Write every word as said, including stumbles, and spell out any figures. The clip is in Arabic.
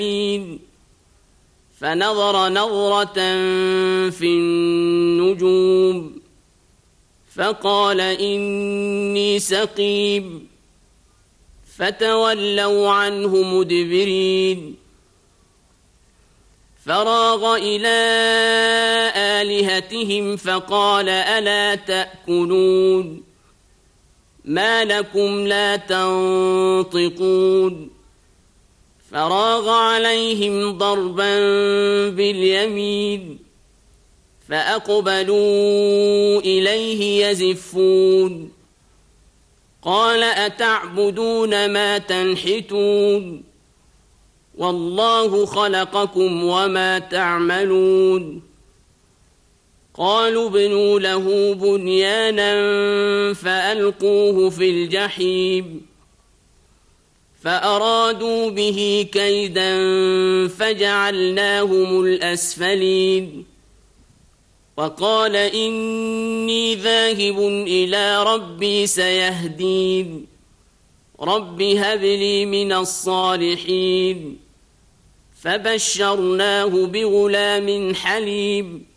فنظر نظرة في النجوم فقال إني سقيم فتولوا عنه مدبرين فراغ إلى آلهتهم فقال ألا تأكلون ما لكم لا تنطقون فراغ عليهم ضربا باليمين فأقبلوا إليه يزفون قال أتعبدون ما تنحتون والله خلقكم وما تعملون قالوا ابنوا له بنيانا فألقوه في الجحيم فأرادوا به كيدا فجعلناهم الأسفلين وقال إني ذاهب إلى ربي سيهدين رب هب لي من الصالحين فبشرناه بغلام حليم